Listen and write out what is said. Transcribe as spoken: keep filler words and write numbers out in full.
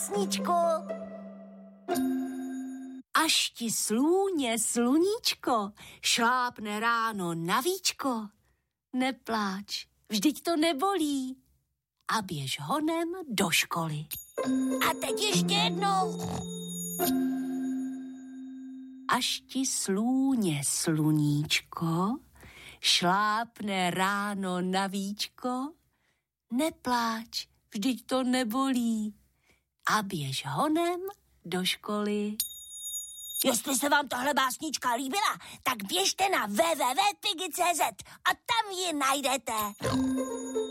básničku. Až ti slůně sluníčko šlápne ráno na víčko, nepláč, vždyť to nebolí a běž honem do školy. A teď ještě jednou. Až ti slůně sluníčko šlápne ráno na víčko, nepláč, vždyť to nebolí a běž honem do školy. Jestli se vám tahle básnička líbila, tak běžte na w w w tečka pigi tečka c z a tam ji najdete.